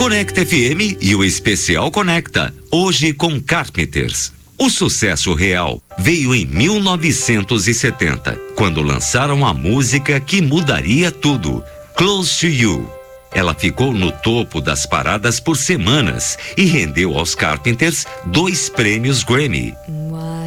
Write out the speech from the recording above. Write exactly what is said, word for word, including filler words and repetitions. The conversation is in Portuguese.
Conecta F M e o especial Conecta, hoje com Carpenters. O sucesso real veio em mil novecentos e setenta, quando lançaram a música que mudaria tudo, Close to You. Ela ficou no topo das paradas por semanas e rendeu aos Carpenters dois prêmios Grammy.